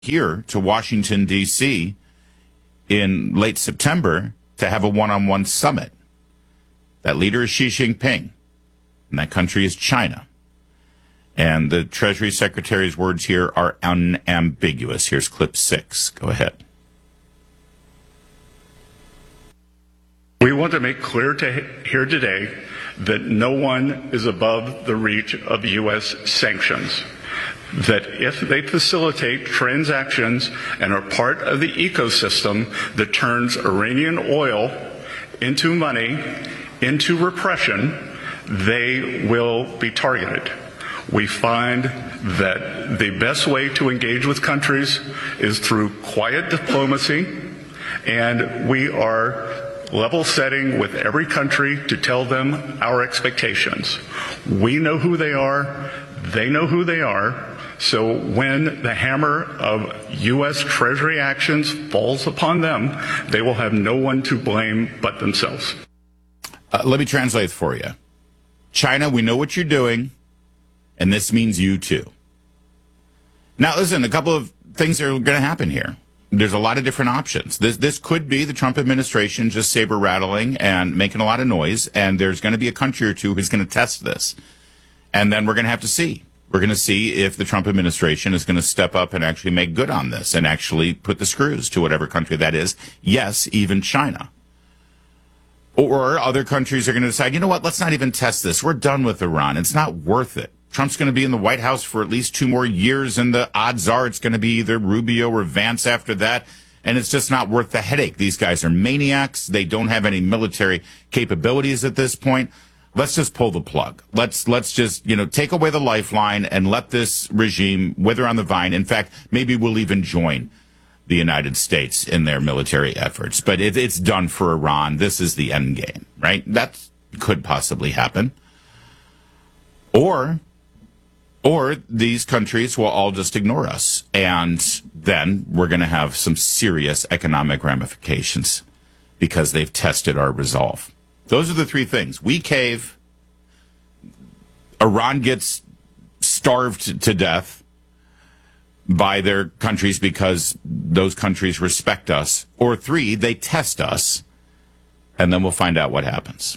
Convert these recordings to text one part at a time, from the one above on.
here to Washington, D.C. in late September to have a one-on-one summit. That leader is Xi Jinping, and that country is China. And the Treasury Secretary's words here are unambiguous. Here's clip 6. Go ahead. We want to make clear here today that no one is above the reach of U.S. sanctions. That if they facilitate transactions and are part of the ecosystem that turns Iranian oil into money, into repression, they will be targeted. We find that the best way to engage with countries is through quiet diplomacy, and we are level setting with every country to tell them our expectations. We know who they are, they know who they are, so when the hammer of U.S. Treasury actions falls upon them, they will have no one to blame but themselves. Let me translate for you. China, we know what you're doing, and this means you too. Now, listen, a couple of things are going to happen here. There's a lot of different options. This could be the Trump administration just saber-rattling and making a lot of noise, and there's going to be a country or two who's going to test this. And then we're going to have to see. We're going to see if the Trump administration is going to step up and actually make good on this and actually put the screws to whatever country that is. Yes, even China. Or other countries are going to decide, you know what, let's not even test this. We're done with Iran. It's not worth it. Trump's going to be in the White House for at least 2 more years, and the odds are it's going to be either Rubio or Vance after that, and it's just not worth the headache. These guys are maniacs. They don't have any military capabilities at this point. Let's just pull the plug. Let's just, take away the lifeline and let this regime wither on the vine. In fact, maybe we'll even join the United States in their military efforts. But it's done for Iran. This is the end game, right? That could possibly happen. Or these countries will all just ignore us, and then we're going to have some serious economic ramifications because they've tested our resolve. Those are the 3 things. We cave, Iran gets starved to death by their countries because those countries respect us, or 3, they test us, and then we'll find out what happens.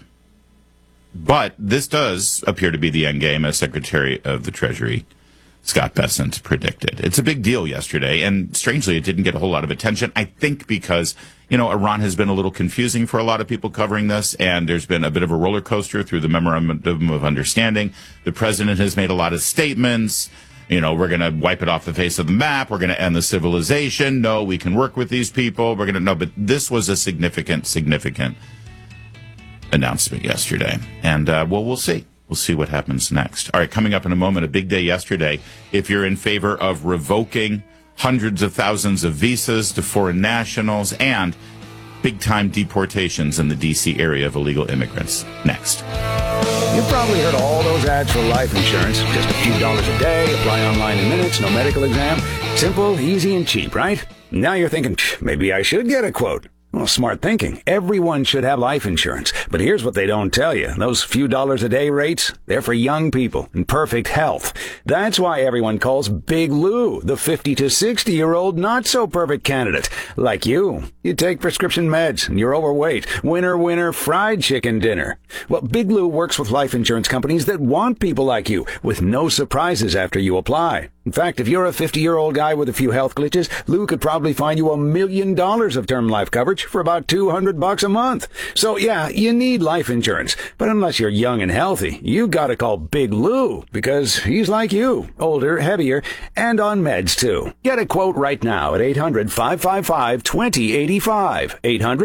But this does appear to be the end game, as Secretary of the Treasury Scott Bessent predicted. It's a big deal yesterday, and strangely, it didn't get a whole lot of attention. I think because, Iran has been a little confusing for a lot of people covering this, and there's been a bit of a roller coaster through the Memorandum of Understanding. The president has made a lot of statements. We're going to wipe it off the face of the map. We're going to end the civilization. No, we can work with these people. But this was a significant announcement yesterday. And, we'll see. We'll see what happens next. All right, coming up in a moment, a big day yesterday. If you're in favor of revoking hundreds of thousands of visas to foreign nationals and big-time deportations in the D.C. area of illegal immigrants. Next. You've probably heard all those ads for life insurance. Just a few dollars a day, apply online in minutes, no medical exam. Simple, easy, and cheap, right? Now you're thinking, maybe I should get a quote. Well, smart thinking. Everyone should have life insurance. But here's what they don't tell you. Those few dollars a day rates, they're for young people in perfect health. That's why everyone calls Big Lou the 50 to 60-year-old not-so-perfect candidate. Like you. You take prescription meds and you're overweight. Winner, fried chicken dinner. Well, Big Lou works with life insurance companies that want people like you with no surprises after you apply. In fact, if you're a 50-year-old guy with a few health glitches, Lou could probably find you $1 million of term life coverage for about $200 a month. So yeah, you need life insurance. But unless you're young and healthy, you gotta call Big Lou because he's like you, older, heavier, and on meds too. Get a quote right now at 800-555-2085,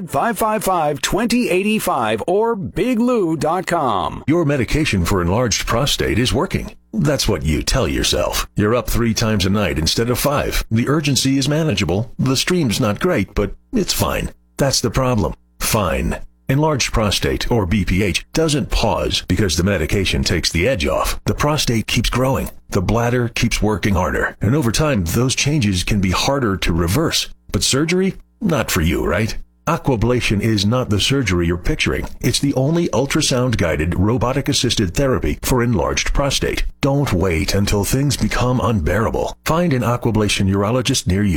800-555-2085, or biglou.com. Your medication for enlarged prostate is working. That's what you tell yourself. You're up 3 times a night instead of 5. The urgency is manageable. The stream's not great, but it's fine. That's the problem. Fine. Enlarged prostate, or BPH, doesn't pause because the medication takes the edge off. The prostate keeps growing. The bladder keeps working harder. And over time, those changes can be harder to reverse. But surgery? Not for you, right? Aquablation is not the surgery you're picturing. It's the only ultrasound-guided, robotic-assisted therapy for enlarged prostate. Don't wait until things become unbearable. Find an Aquablation urologist near you.